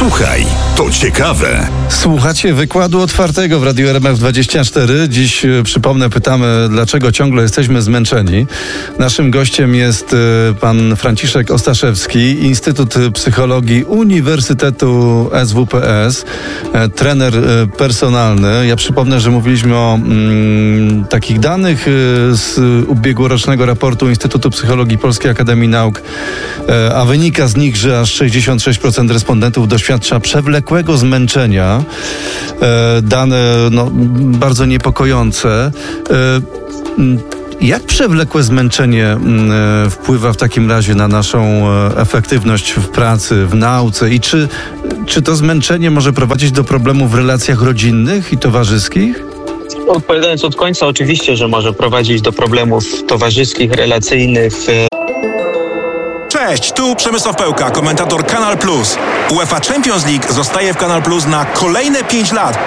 Słuchaj, to ciekawe. Słuchacie wykładu otwartego w Radiu RMF24. Dziś, przypomnę, pytamy, dlaczego ciągle jesteśmy zmęczeni. Naszym gościem jest pan Franciszek Ostaszewski, Instytut Psychologii Uniwersytetu SWPS, trener personalny. Ja przypomnę, że mówiliśmy o takich danych z ubiegłorocznego raportu Instytutu Psychologii Polskiej Akademii Nauk, a wynika z nich, że aż 66% respondentów doświadcza przewlekłego zmęczenia. Dane bardzo niepokojące. Jak przewlekłe zmęczenie wpływa w takim razie na naszą efektywność w pracy, w nauce i czy to zmęczenie może prowadzić do problemów w relacjach rodzinnych i towarzyskich? Odpowiadając od końca, oczywiście, że może prowadzić do problemów towarzyskich, relacyjnych. Cześć, tu Przemysław Pełka, komentator Kanal Plus. UEFA Champions League zostaje w Kanal Plus na kolejne 5 lat.